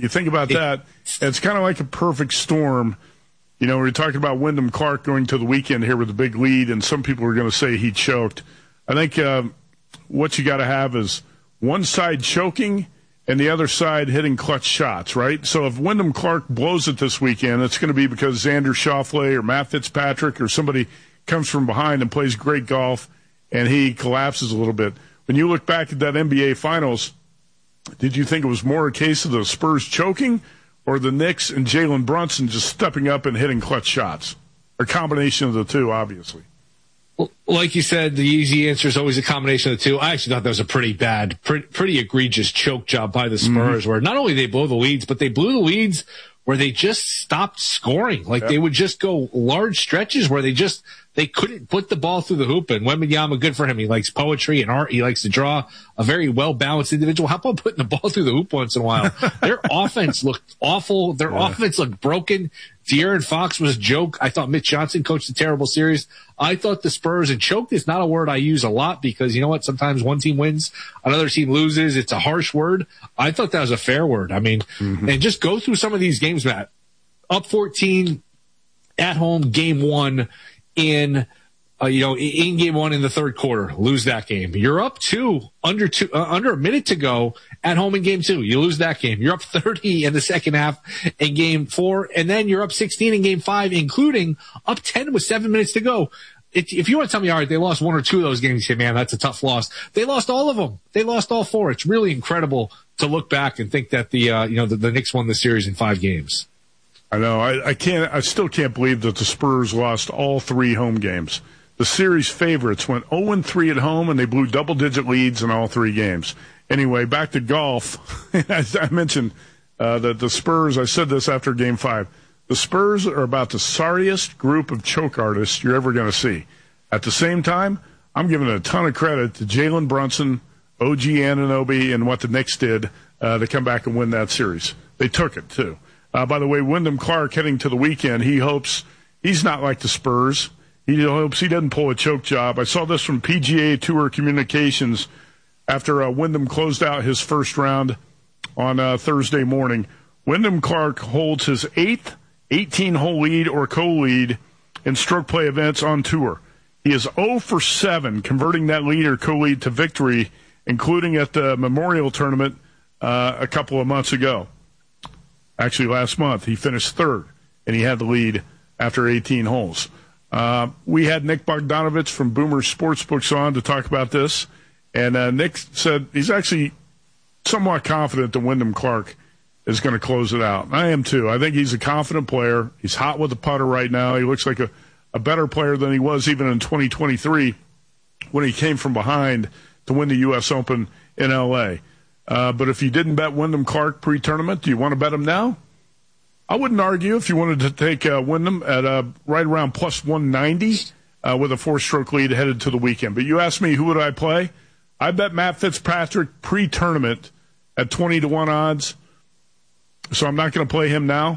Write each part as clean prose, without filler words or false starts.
You think about that, it's kind of like a perfect storm. You know, we're talking about Wyndham Clark going to the weekend here with a big lead, and some people are going to say he choked. I think what you got to have is one side choking and the other side hitting clutch shots, right? So if Wyndham Clark blows it this weekend, it's going to be because Xander Schauffele or Matt Fitzpatrick or somebody comes from behind and plays great golf, and he collapses a little bit. When you look back at that NBA Finals, did you think it was more a case of the Spurs choking or the Knicks and Jalen Brunson just stepping up and hitting clutch shots? A combination of the two, obviously. Well, like you said, the easy answer is always a combination of the two. I actually thought that was a pretty bad, pretty egregious choke job by the Spurs, where not only they blow the leads, but they blew the leads where they just stopped scoring. Like they would just go large stretches where they couldn't put the ball through the hoop. And Wembanyama, good for him. He likes poetry and art. He likes to draw, a very well-balanced individual. How about putting the ball through the hoop once in a while? Their offense looked awful. Their offense looked broken. De'Aaron Fox was a joke. I thought Mitch Johnson coached a terrible series. I thought the Spurs, and choked is not a word I use a lot because you know what? Sometimes one team wins, another team loses. It's a harsh word. I thought that was a fair word. I mean, and just go through some of these games, Matt. Up 14 at home, game one in game one in the third quarter, lose that game. You're up under a minute to go at home in game two. You lose that game. You're up 30 in the second half in game four, and then you're up 16 in game five, including up 10 with 7 minutes to go. If you want to tell me, all right, they lost one or two of those games, you say, man, that's a tough loss. They lost all of them. They lost all four. It's really incredible to look back and think that the Knicks won the series in 5 games. I know. I still can't believe that the Spurs lost all 3 home games. The series favorites went 0-3 at home, and they blew double-digit leads in all 3 games. Anyway, back to golf. As I mentioned, the Spurs, I said this after Game 5, the Spurs are about the sorriest group of choke artists you're ever going to see. At the same time, I'm giving a ton of credit to Jalen Brunson, OG Anunoby, and what the Knicks did to come back and win that series. They took it, too. By the way, Wyndham Clark heading to the weekend, he hopes he's not like the Spurs. He hopes he doesn't pull a choke job. I saw this from PGA Tour Communications after Wyndham closed out his first round on Thursday morning. Wyndham Clark holds his 8th 18-hole lead or co-lead in stroke play events on tour. He is 0 for 7 converting that lead or co-lead to victory, including at the Memorial Tournament a couple of months ago. Actually, last month, he finished 3rd, and he had the lead after 18 holes. We had Nick Bogdanovich from Boomer Sportsbooks on to talk about this, and Nick said he's actually somewhat confident that Wyndham Clark is going to close it out. I am too. I think he's a confident player. He's hot with the putter right now. He looks like a better player than he was even in 2023 when he came from behind to win the U.S. Open in L.A. But if you didn't bet Wyndham Clark pre-tournament, do you want to bet him now? I wouldn't argue if you wanted to take Wyndham at right around plus 190 with a 4-stroke lead headed to the weekend. But you asked me who would I play? I bet Matt Fitzpatrick pre-tournament at 20-1 odds. So I'm not going to play him now.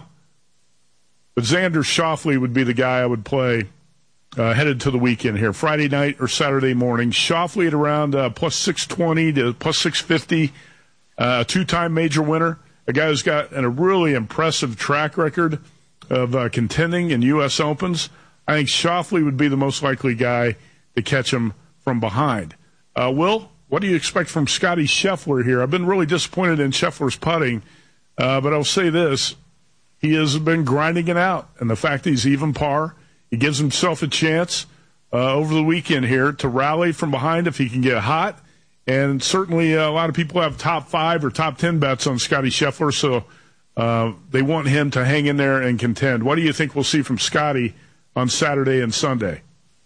But Xander Schauffele would be the guy I would play headed to the weekend here, Friday night or Saturday morning. Schauffele at around plus 620 to plus 650, a 2-time major winner, a guy who's got a really impressive track record of contending in U.S. Opens. I think Schauffele would be the most likely guy to catch him from behind. Will, what do you expect from Scotty Scheffler here? I've been really disappointed in Scheffler's putting. But I'll say this, he has been grinding it out. And the fact that he's even par, he gives himself a chance over the weekend here to rally from behind if he can get hot. And certainly a lot of people have top 5 or top 10 bets on Scotty Scheffler, so they want him to hang in there and contend. What do you think we'll see from Scotty on Saturday and Sunday?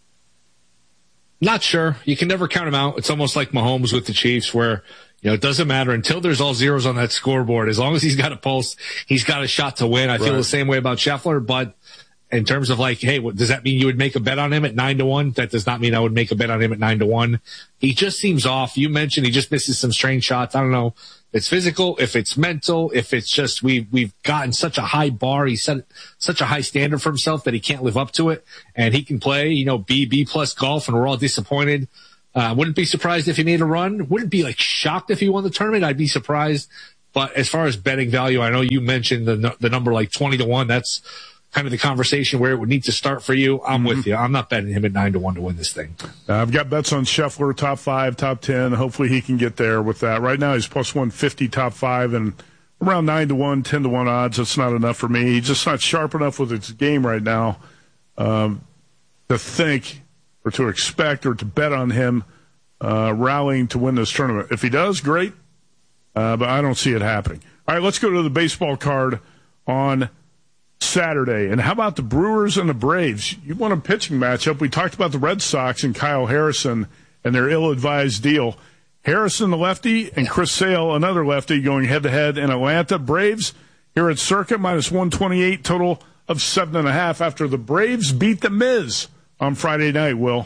Not sure. You can never count him out. It's almost like Mahomes with the Chiefs where it doesn't matter until there's all zeros on that scoreboard. As long as he's got a pulse, he's got a shot to win. I feel the same way about Scheffler, but in terms of hey, does that mean you would make a bet on him at 9-1? That does not mean I would make a bet on him at 9-1. He just seems off. You mentioned he just misses some strange shots. I don't know if it's physical, if it's mental, if it's just we've gotten such a high bar. He set such a high standard for himself that he can't live up to it, and he can play, B+ golf, and we're all disappointed. Wouldn't be surprised if he made a run. Wouldn't be shocked if he won the tournament. I'd be surprised But as far as betting value, I know you mentioned the number like 20-1. That's kind of the conversation where it would need to start for you. I'm with you. I'm not betting him at 9-1 to win this thing. I've got bets on Scheffler, top 5, top 10. Hopefully he can get there with that. Right now he's plus 150, top 5, and around 9-1, 10-1 odds. That's not enough for me. He's just not sharp enough with his game right now to think or to expect or to bet on him rallying to win this tournament. If he does, great, but I don't see it happening. All right, let's go to the baseball card on Saturday. And how about the Brewers and the Braves? You want a pitching matchup. We talked about the Red Sox and Kyle Harrison and their ill-advised deal. Harrison, the lefty, and Chris Sale, another lefty, going head-to-head in Atlanta. Braves here at Circa, minus 128, total of 7.5 after the Braves beat the Miz on Friday night, Will.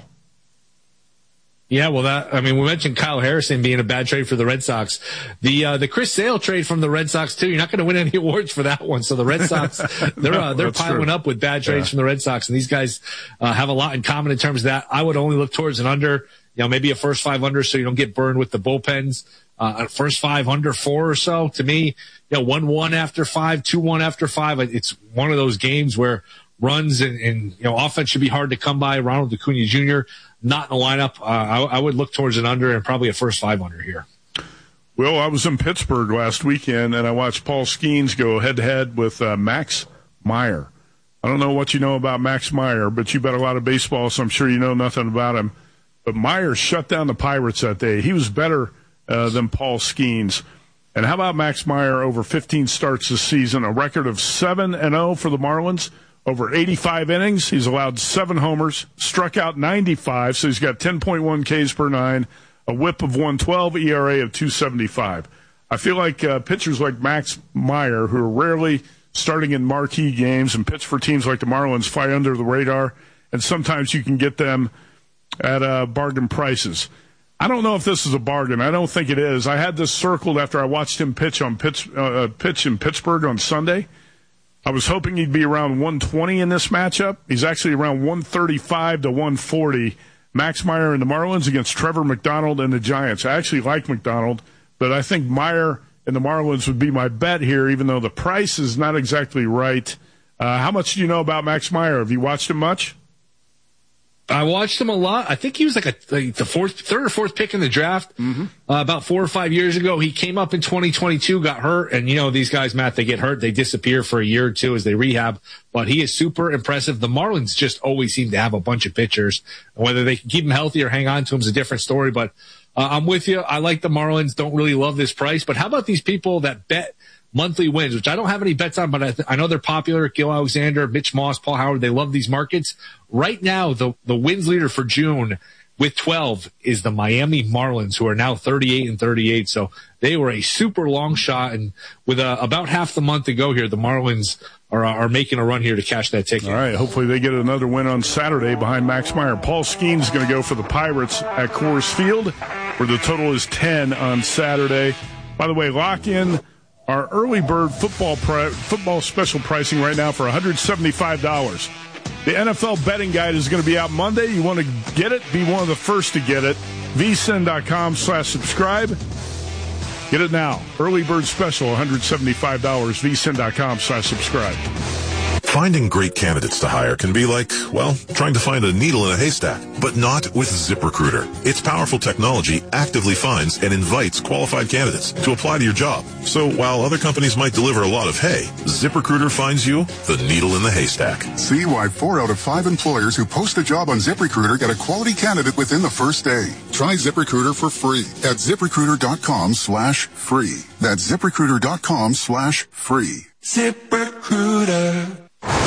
Yeah, well, we mentioned Kyle Harrison being a bad trade for the Red Sox. The Chris Sale trade from the Red Sox too. You're not going to win any awards for that one. So the Red Sox, they're piling up with bad trades from the Red Sox, and these guys have a lot in common in terms of that. I would only look towards an under, maybe a first 5 under, so you don't get burned with the bullpens. First 5 under 4 or so. To me, 1-1 after 5, 2-1 after 5. It's one of those games where runs and offense should be hard to come by. Ronald Acuna Jr. not in the lineup. I would look towards an under and probably a first 5 under here. Well, I was in Pittsburgh last weekend, and I watched Paul Skeens go head-to-head with Max Meyer. I don't know what you know about Max Meyer, but you bet a lot of baseball, so I'm sure you know nothing about him. But Meyer shut down the Pirates that day. He was better than Paul Skeens. And how about Max Meyer over 15 starts this season, a record of 7-0 for the Marlins? Over 85 innings, he's allowed 7 homers, struck out 95, so he's got 10.1 Ks per 9, a whip of 112, ERA of 275. I feel like pitchers like Max Meyer, who are rarely starting in marquee games and pitch for teams like the Marlins, fly under the radar, and sometimes you can get them at bargain prices. I don't know if this is a bargain. I don't think it is. I had this circled after I watched him pitch in Pittsburgh on Sunday. I was hoping he'd be around 120 in this matchup. He's actually around 135 to 140. Max Meyer and the Marlins against Trevor McDonald and the Giants. I actually like McDonald, but I think Meyer and the Marlins would be my bet here, even though the price is not exactly right. How much do you know about Max Meyer? Have you watched him much? I watched him a lot. I think he was like the third or fourth pick in the draft about 4 or 5 years ago. He came up in 2022, got hurt, and these guys, Matt, they get hurt, they disappear for a year or two as they rehab. But he is super impressive. The Marlins just always seem to have a bunch of pitchers. Whether they can keep him healthy or hang on to him is a different story. But I'm with you. I like the Marlins. Don't really love this price. But how about these people that bet monthly wins, which I don't have any bets on, but I know they're popular. Gil Alexander, Mitch Moss, Paul Howard, they love these markets. Right now, the wins leader for June with 12 is the Miami Marlins, who are now 38-38. So they were a super long shot. And with about half the month to go here, the Marlins are making a run here to cash that ticket. All right. Hopefully they get another win on Saturday behind Max Meyer. Paul Skeens is going to go for the Pirates at Coors Field, where the total is 10 on Saturday. By the way, lock in our early bird football special pricing right now for $175. The NFL betting guide is going to be out Monday. You want to get it? Be one of the first to get it. vsin.com/subscribe. Get it now. Early bird special, $175. vsin.com/subscribe. Finding great candidates to hire can be like, trying to find a needle in a haystack, but not with ZipRecruiter. Its powerful technology actively finds and invites qualified candidates to apply to your job. So while other companies might deliver a lot of hay, ZipRecruiter finds you the needle in the haystack. See why 4 out of 5 employers who post a job on ZipRecruiter get a quality candidate within the first day. Try ZipRecruiter for free at ZipRecruiter.com/free. That's ZipRecruiter.com/free. ZipRecruiter.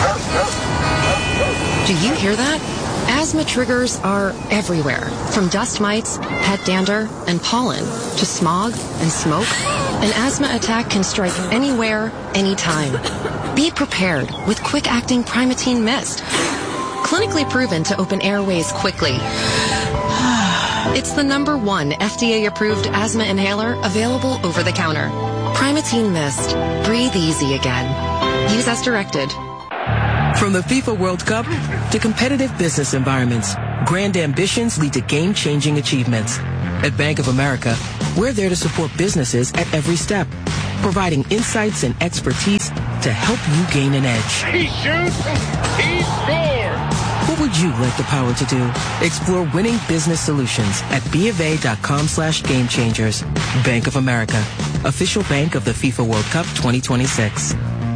Do you hear that? Asthma triggers are everywhere, from dust mites, pet dander, and pollen, to smog and smoke. An asthma attack can strike anywhere, anytime. Be prepared with quick-acting Primatene Mist. Clinically proven to open airways quickly. It's the #1 FDA-approved asthma inhaler available over the counter. Primatene Mist. Breathe easy again. Use as directed. From the FIFA World Cup to competitive business environments, grand ambitions lead to game-changing achievements. At Bank of America, we're there to support businesses at every step. providing insights and expertise to help you gain an edge. He shoots, he scores! What would you like the power to do? Explore winning business solutions at BofA.com/gamechangers. Bank of America, official bank of the FIFA World Cup 2026.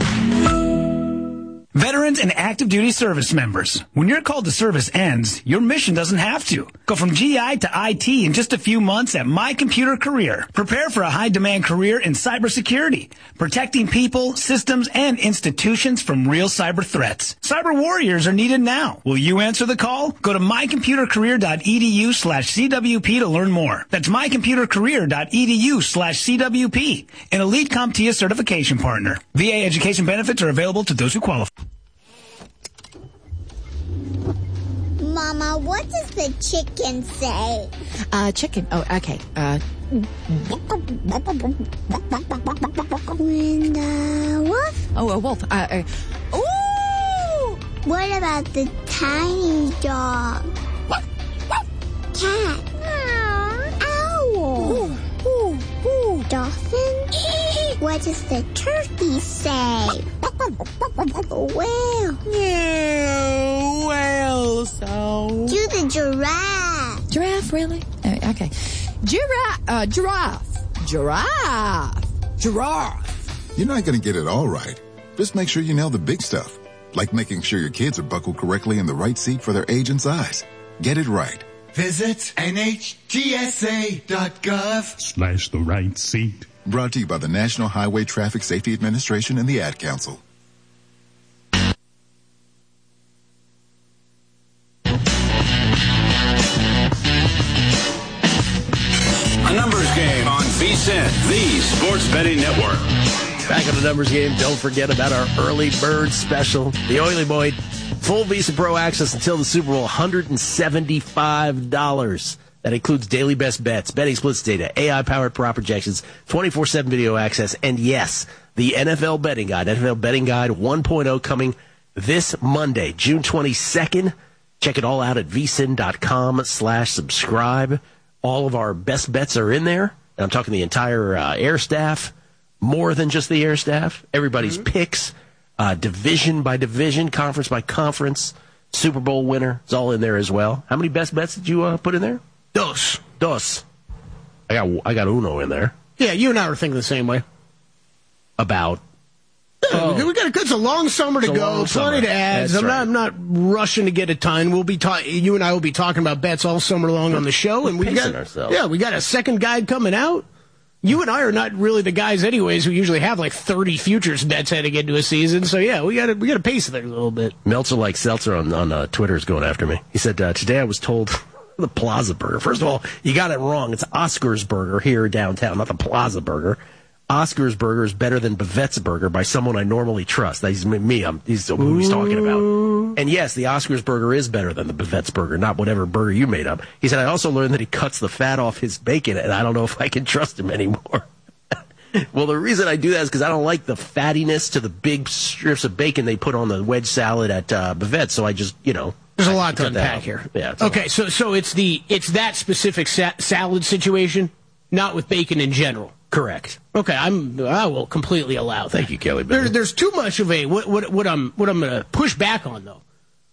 Veterans and active duty service members, when your call to service ends, your mission doesn't have to. Go from GI to IT in just a few months at My Computer Career. Prepare for a high-demand career in cybersecurity, protecting people, systems, and institutions from real cyber threats. Cyber warriors are needed now. Will you answer the call? Go to mycomputercareer.edu/CWP to learn more. That's mycomputercareer.edu/CWP, an elite CompTIA certification partner. VA education benefits are available to those who qualify. Mama, what does the chicken say? Chicken. Oh, okay. When the wolf? Oh, a wolf. Ooh! What about the tiny dog? Cat? Owl? Dolphin? What does the turkey say? Whale? Whale sound. Do the giraffe. Giraffe, really? Okay. Giraffe. Giraffe. You're not going to get it all right. Just make sure you nail the big stuff, like making sure your kids are buckled correctly in the right seat for their age and size. Get it right. Visit NHTSA.gov/the right seat. Brought to you by the National Highway Traffic Safety Administration and the Ad Council. A numbers game on VSiN, the Sports Betting Network. Back on the numbers game, don't forget about our early bird special. The Oily Boy, full Visa Pro access until the Super Bowl, $175. That includes daily best bets, betting splits data, AI-powered prop projections, 24/7 video access, and yes, the NFL Betting Guide, NFL Betting Guide 1.0 coming this Monday, June 22nd. Check it all out at vsin.com/subscribe. All of our best bets are in there. And I'm talking the entire air staff, more than just the air staff. Everybody's picks, division by division, conference by conference, Super Bowl winner. It's all in there as well. How many best bets did you put in there? Dos. I got uno in there. Yeah, you and I were thinking the same way. About? It's a long summer to go, plenty to add. I'm not rushing to get a ton. You and I will be talking about bets all summer long on the show, and we got a second guide coming out. You and I are not really the guys, anyways, who usually have like 30 futures bets heading into a season. So yeah, we got to pace things a little bit. Meltzer like Seltzer on Twitter is going after me. He said today I was told. The Plaza Burger. First of all, you got it wrong. It's Oscar's Burger here downtown, not the Plaza Burger. Oscar's Burger is better than Bavette's Burger by someone I normally trust. He's me. He's who he's talking about. And yes, the Oscar's Burger is better than the Bavette's Burger, not whatever burger you made up. He said, I also learned that he cuts the fat off his bacon, and I don't know if I can trust him anymore. Well, the reason I do that is because I don't like the fattiness to the big strips of bacon they put on the wedge salad at Bavette's, so I just, There's a lot to unpack here. Yeah. Okay, so it's that specific salad situation, not with bacon in general. Correct. Okay, I will completely allow that. Thank you, Kelly. There's too much of a what I'm going to push back on though.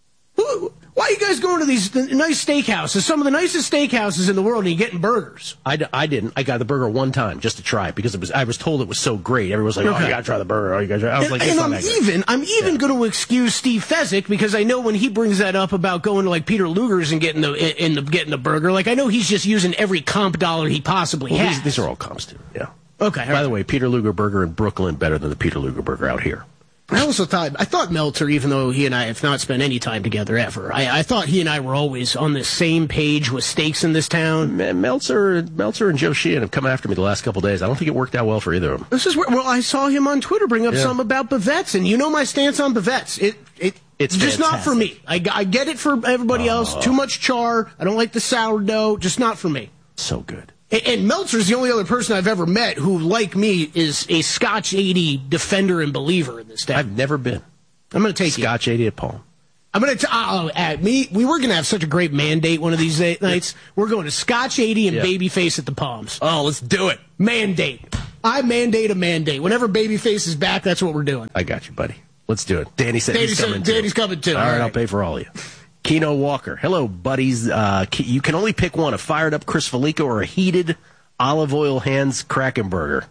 Why are you guys going to these nice steakhouses? Some of the nicest steakhouses in the world, and you're getting burgers. I didn't. I got the burger one time just to try it because I was told it was so great. Everyone was like, "Oh, you got to try the burger." Oh, you got to try. I was like, I'm even going to excuse Steve Fezzik because I know when he brings that up about going to like Peter Luger's and getting the burger, like I know he's just using every comp dollar he possibly has. These are all comps too. Yeah. Okay. By the way, Peter Luger burger in Brooklyn better than the Peter Luger burger out here. I thought Meltzer, even though he and I have not spent any time together ever, I thought he and I were always on the same page with steaks in this town. Man, Meltzer and Joe Sheehan have come after me the last couple of days. I don't think it worked out well for either of them. This is I saw him on Twitter bring up something about Bavette's, and you know my stance on Bavette's. It's just not for me. I get it for everybody else. Too much char. I don't like the sourdough. Just not for me. So good. And Meltzer's the only other person I've ever met who, like me, is a Scotch 80 defender and believer in this town. I've never been. I'm going to take Scotch 80 at Palm. I'm going to we were going to have such a great mandate one of these nights. We're going to Scotch 80 and Babyface at the Palms. Oh, let's do it. Mandate. I mandate a mandate. Whenever Babyface is back, that's what we're doing. I got you, buddy. Let's do it. Danny said he's coming too. Danny's coming too. All right, I'll pay for all of you. Keno Walker. Hello, buddies. You can only pick one, a fired-up Chris Felica or a heated olive oil hands Krakenberger.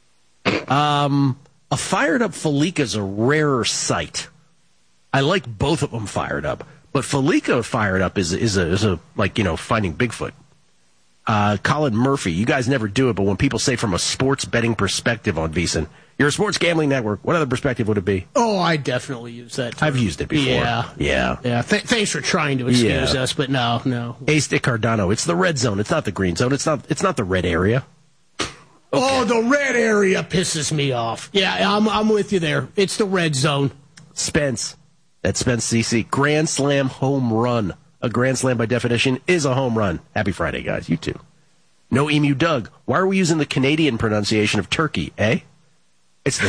A fired-up Felica is a rarer sight. I like both of them fired up. But Felica fired up is a like, finding Bigfoot. Colin Murphy, you guys never do it, but when people say from a sports betting perspective on VSiN, you're a sports gambling network, what other perspective would it be? Oh, I definitely use that term. I've used it before. Yeah. Thanks for trying to excuse us, but no. Ace Dick Cardano, it's the red zone. It's not the green zone. It's not the red area. Okay. Oh, the red area pisses me off. Yeah, I'm with you there. It's the red zone. Spence. That's Spence CC. Grand Slam home run. A grand slam, by definition, is a home run. Happy Friday, guys. You too. No Emu Doug. Why are we using the Canadian pronunciation of turkey, eh? It's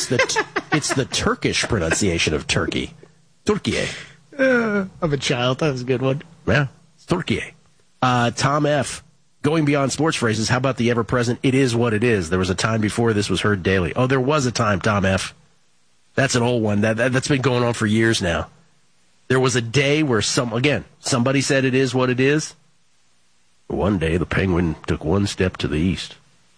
the Turkish pronunciation of turkey. Turkey. I'm a child. That was a good one. Yeah, it's Turkey. Tom F. Going beyond sports phrases, how about the ever-present, it is what it is? There was a time before this was heard daily. Oh, there was a time, Tom F. That's an old one. That's been going on for years now. There was a day where somebody said it is what it is. One day, the Penguin took one step to the east.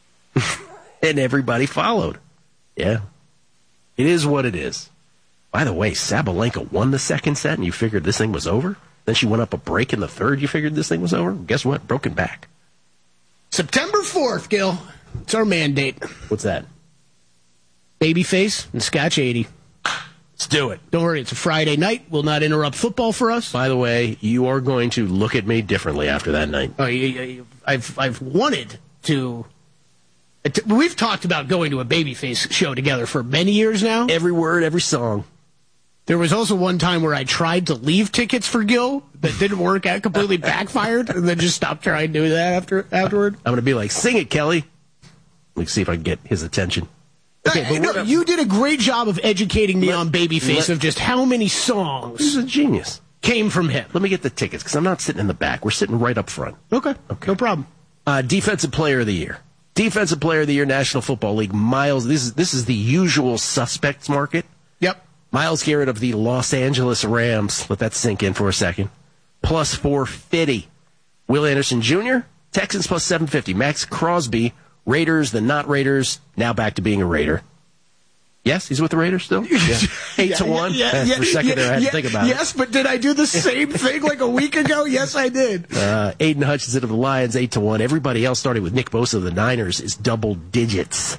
And everybody followed. Yeah. It is what it is. By the way, Sabalenka won the second set, and you figured this thing was over? Then she went up a break in the third, you figured this thing was over? Guess what? Broken back. September 4th, Gil. It's our mandate. What's that? Babyface and Scotch 80. Let's do it. Don't worry, it's a Friday night. Will not interrupt football for us. By the way, you are going to look at me differently after that night. I've wanted to. We've talked about going to a Babyface show together for many years now. Every word, every song. There was also one time where I tried to leave tickets for Gil that didn't work out, completely backfired, and then just stopped trying to do that afterward. I'm going to be like, sing it, Kelly. Let me see if I can get his attention. Okay, no, you did a great job of educating me on Babyface of just how many songs. He's a genius. Came from him. Let me get the tickets, because I'm not sitting in the back. We're sitting right up front. Okay. No problem. Defensive Player of the Year. Defensive Player of the Year, National Football League. Miles, this is the usual suspects market. Yep. Myles Garrett of the Los Angeles Rams. Let that sink in for a second. Plus 450. Will Anderson Jr., Texans plus 750. Max Crosby, Raiders, the not Raiders, now back to being a Raider. Yes, he's with the Raiders still? Yeah. 8-1? For a second there, I had to think about it. Yes, but did I do the same thing like a week ago? Yes, I did. Aiden Hutchinson of the Lions, 8-1. Everybody else, starting with Nick Bosa of the Niners, is double digits.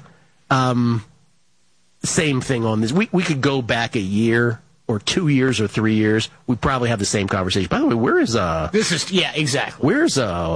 Same thing on this. We could go back a year or 2 years or 3 years. We'd probably have the same conversation. By the way, where is exactly. Where's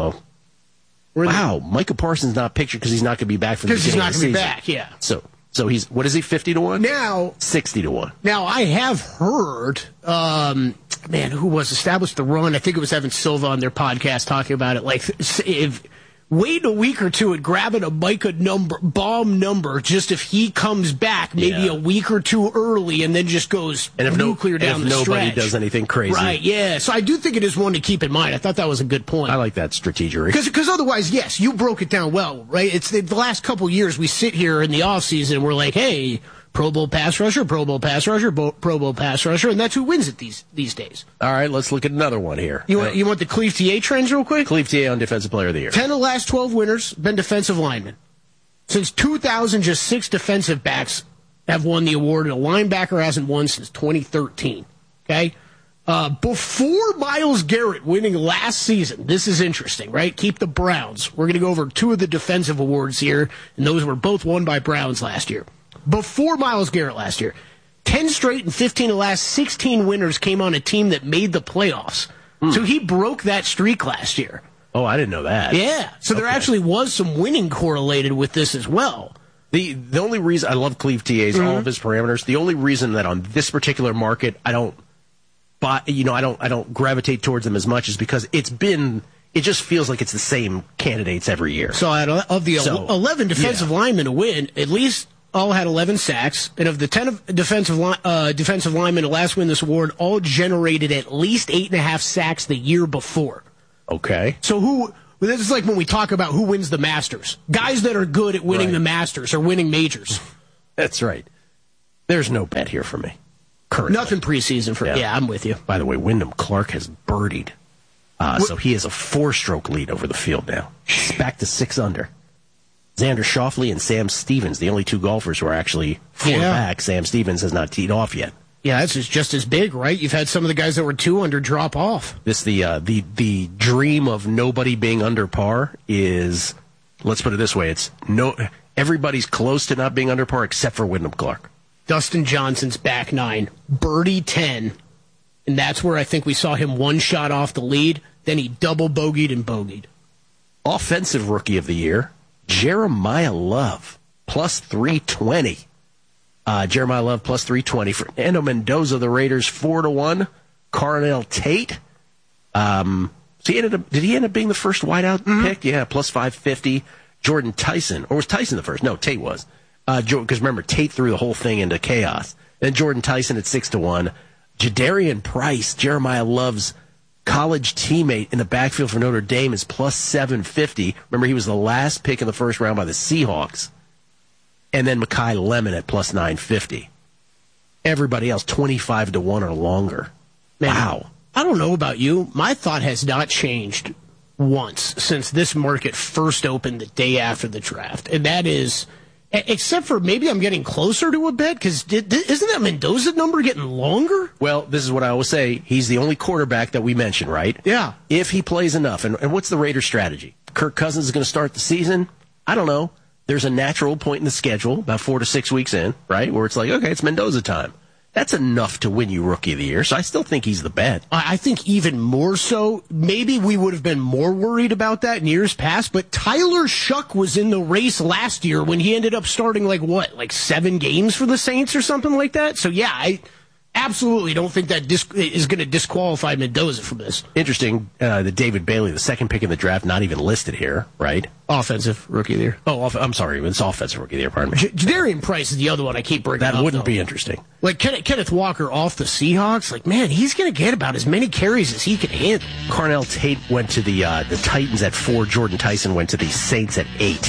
Micah Parsons not pictured because he's not going to be back for the beginning of the season. Because he's not going to be back, yeah. So he's, what is he, 50-1? Now 60-1. Now I have heard, who was established the run? I think it was Evan Silva on their podcast talking about it. Like, if waiting a week or two and grabbing a Micah bomb number, just if he comes back maybe a week or two early and then just goes nuclear down the stretch. Nobody does anything crazy. Right, yeah. So I do think it is one to keep in mind. I thought that was a good point. I like that strategy. Because otherwise, yes, you broke it down well, right? It's the last couple years we sit here in the offseason and we're like, hey, Pro Bowl pass rusher, Pro Bowl pass rusher, Pro Bowl pass rusher, and that's who wins it these days. All right, let's look at another one here. You want the Cleve TA trends real quick? Cleve TA on Defensive Player of the Year. 10 of the last 12 winners been defensive linemen. Since 2000, just 6 defensive backs have won the award, and a linebacker hasn't won since 2013. Okay? Before Myles Garrett winning last season, this is interesting, right? Keep the Browns. We're going to go over 2 of the defensive awards here, and those were both won by Browns last year. Before Myles Garrett last year, 10 straight and 15 of the last 16 winners came on a team that made the playoffs. So he broke that streak last year. Oh, I didn't know that. Yeah. So there actually was some winning correlated with this as well. The only reason I love Cleve TA's all of his parameters, the only reason that on this particular market I don't gravitate towards them as much is because it just feels like it's the same candidates every year. So of the 11 defensive linemen to win, at least all had 11 sacks, and of the 10 defensive linemen to last win this award, all generated at least 8.5 sacks the year before. Okay. So this is like when we talk about who wins the Masters. Guys that are good at winning the Masters or winning majors. That's right. There's no bet here for me. Currently. Nothing preseason for Yeah, I'm with you. By the way, Wyndham Clark has birdied. So he has a 4-stroke lead over the field now. He's back to 6 under. Xander Schauffele and Sam Stevens, the only 2 golfers who are actually 4 back. Sam Stevens has not teed off yet. Yeah, that's just as big, right? You've had some of the guys that were 2 under drop off. The dream of nobody being under par is, let's put it this way, everybody's close to not being under par except for Wyndham Clark. Dustin Johnson's back 9, birdie 10, and that's where I think we saw him 1 shot off the lead. Then he double bogeyed and bogeyed. Offensive Rookie of the Year, Jeremiah Love, plus 320. Jeremiah Love, plus 320. Fernando Mendoza, the Raiders, 4-1. Carnell Tate. Did he end up being the first wideout pick? Yeah, plus 550. Jordan Tyson, or was Tyson the first? No, Tate was. Because remember, Tate threw the whole thing into chaos. Then Jordan Tyson at 6-1. Jadarian Price, Jeremiah Love's college teammate in the backfield for Notre Dame, is plus 750. Remember, he was the last pick in the first round by the Seahawks. And then Mekhi Lemon at plus 950. Everybody else 25-1 or longer. Man, wow. I don't know about you. My thought has not changed once since this market first opened the day after the draft. And that is, except for maybe I'm getting closer to a bet, because isn't that Mendoza number getting longer? Well, this is what I always say. He's the only quarterback that we mentioned, right? Yeah. If he plays enough. And what's the Raiders' strategy? Kirk Cousins is going to start the season? I don't know. There's a natural point in the schedule, about 4 to 6 weeks in, right, where it's like, okay, it's Mendoza time. That's enough to win you Rookie of the Year, so I still think he's the bet. I think even more so, maybe we would have been more worried about that in years past, but Tyler Shuck was in the race last year when he ended up starting, like 7 games for the Saints or something like that? So, yeah, I absolutely don't think that is going to disqualify Mendoza from this. Interesting, the David Bailey, the second pick in the draft, not even listed here, right? Offensive Rookie of the Year. Oh, I'm sorry, it's Offensive Rookie of the Year, pardon me. Jadarian Price is the other one I keep bringing up. That wouldn't be interesting. Like Kenneth Walker off the Seahawks, like, man, he's going to get about as many carries as he can handle. Carnell Tate went to the Titans at 4. Jordan Tyson went to the Saints at 8.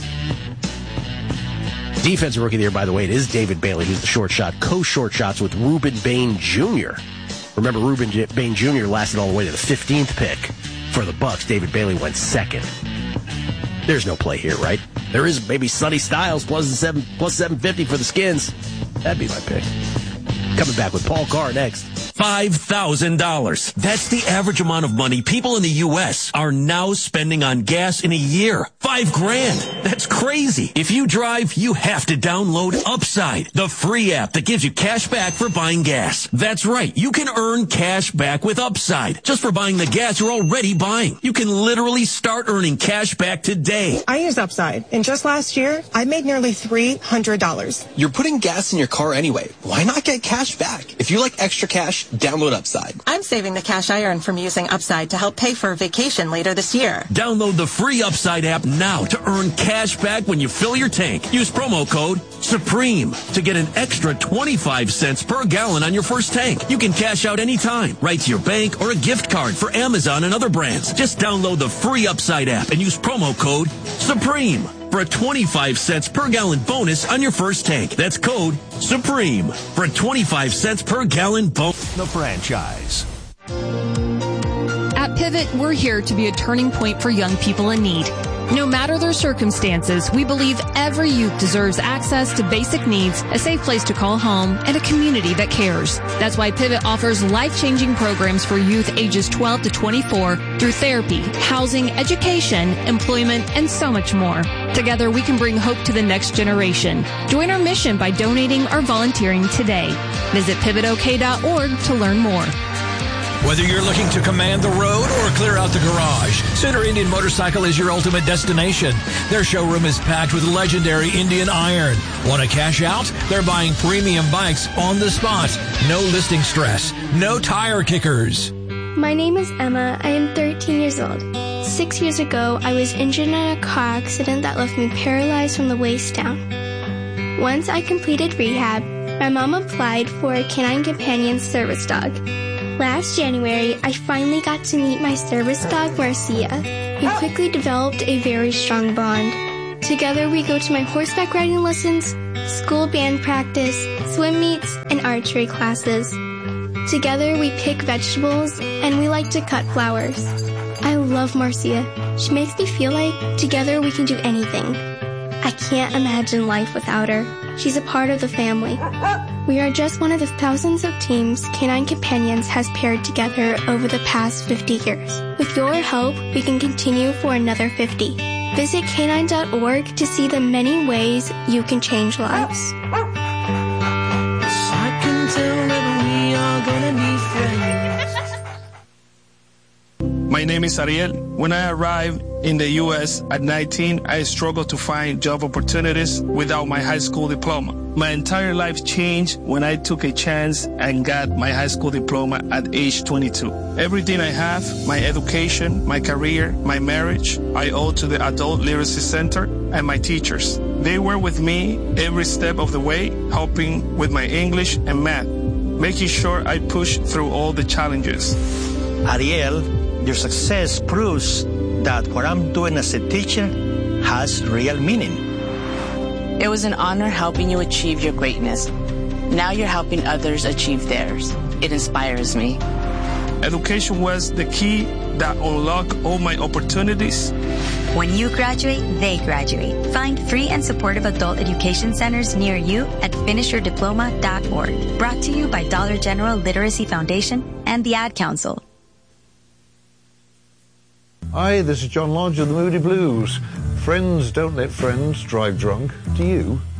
Defensive Rookie of the Year, by the way, it is David Bailey, who's the short shot. Co-short shots with Reuben Bain Jr. Remember, Reuben Bain Jr. lasted all the way to the 15th pick for the Bucs. David Bailey went 2nd. There's no play here, right? There is maybe Sonny Styles plus 750 for the Skins. That'd be my pick. Coming back with Paul Carr next. $5,000. That's the average amount of money people in the U.S. are now spending on gas in a year. $5,000. That's crazy. If you drive, you have to download Upside, the free app that gives you cash back for buying gas. That's right. You can earn cash back with Upside just for buying the gas you're already buying. You can literally start earning cash back today. I used Upside, and just last year, I made nearly $300. You're putting gas in your car anyway. Why not get cash back? If you like extra cash, download Upside. I'm saving the cash I earn from using Upside to help pay for a vacation later this year. Download the free Upside app now to earn cash back when you fill your tank. Use promo code SUPREME to get an extra 25 cents per gallon on your first tank. You can cash out anytime, right to your bank or a gift card for Amazon and other brands. Just download the free Upside app and use promo code SUPREME for a 25 cents per gallon bonus on your first tank. That's code SUPREME for a 25 cents per gallon bonus. The franchise. At Pivot, we're here to be a turning point for young people in need. No matter their circumstances, we believe every youth deserves access to basic needs, a safe place to call home, and a community that cares. That's why Pivot offers life-changing programs for youth ages 12 to 24 through therapy, housing, education, employment, and so much more. Together, we can bring hope to the next generation. Join our mission by donating or volunteering today. Visit pivotok.org to learn more. Whether you're looking to command the road or clear out the garage, Sooner Indian Motorcycle is your ultimate destination. Their showroom is packed with legendary Indian iron. Want to cash out? They're buying premium bikes on the spot. No listing stress. No tire kickers. My name is Emma. I am 13 years old. 6 years ago, I was injured in a car accident that left me paralyzed from the waist down. Once I completed rehab, my mom applied for a Canine Companion service dog. Last January, I finally got to meet my service dog, Marcia, We quickly developed a very strong bond. Together we go to my horseback riding lessons, school band practice, swim meets, and archery classes. Together we pick vegetables, and we like to cut flowers. I love Marcia. She makes me feel like together we can do anything. I can't imagine life without her. She's a part of the family. We are just one of the thousands of teams Canine Companions has paired together over the past 50 years. With your help, we can continue for another 50. Visit canine.org to see the many ways you can change lives. I can tell that we are gonna be friends. My name is Ariel. When I arrived in the U.S. at 19, I struggled to find job opportunities without my high school diploma. My entire life changed when I took a chance and got my high school diploma at age 22. Everything I have, my education, my career, my marriage, I owe to the Adult Literacy Center and my teachers. They were with me every step of the way, helping with my English and math, making sure I pushed through all the challenges. Ariel, your success proves that what I'm doing as a teacher has real meaning. It was an honor helping you achieve your greatness. Now you're helping others achieve theirs. It inspires me. Education was the key that unlocked all my opportunities. When you graduate, they graduate. Find free and supportive adult education centers near you at finishyourdiploma.org. Brought to you by Dollar General Literacy Foundation and the Ad Council. Hi, this is John Lodge of the Moody Blues. Friends don't let friends drive drunk. Do you?